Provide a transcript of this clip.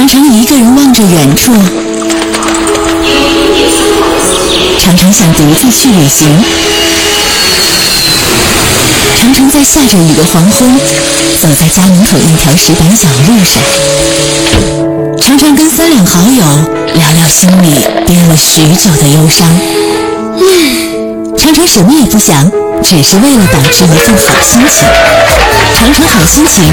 常常一个人望着远处，常常想独自去旅行，常常在下着雨的黄昏，走在家门口那条石板小路上，常常跟3两好友聊聊心里憋了许久的忧伤，常常什么也不想，只是为了保持一份好心情。常常好心情